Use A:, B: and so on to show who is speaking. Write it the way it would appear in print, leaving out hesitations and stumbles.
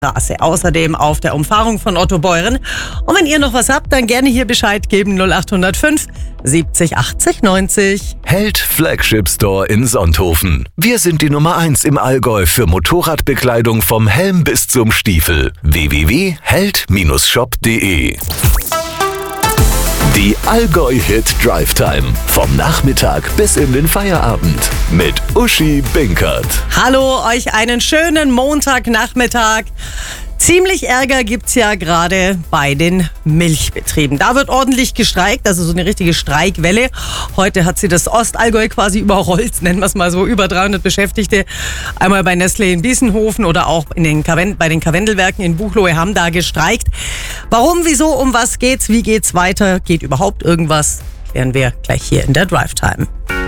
A: Straße. Außerdem auf der Umfahrung von Ottobeuren. Und wenn ihr noch was habt, dann gerne hier Bescheid geben. 0805 70 80 90.
B: Held Flagship Store in Sonthofen. Wir sind die Nummer 1 im Allgäu für Motorradbekleidung vom Helm bis zum Stiefel. www.held-shop.de. Die Allgäu-Hit Drive Time. Vom Nachmittag bis in den Feierabend. Mit Uschi Binkert.
A: Hallo, euch einen schönen Montagnachmittag. Ziemlich Ärger gibt's ja gerade bei den Milchbetrieben. Da wird ordentlich gestreikt, also so eine richtige Streikwelle. Heute hat sie das Ostallgäu quasi überrollt, nennen wir es mal so, über 300 Beschäftigte. Einmal bei Nestlé in Biesenhofen oder auch bei den Karwendelwerken in Buchloe haben da gestreikt. Warum, wieso, um was geht's, wie geht's weiter, geht überhaupt irgendwas, klären wir gleich hier in der Drive Time.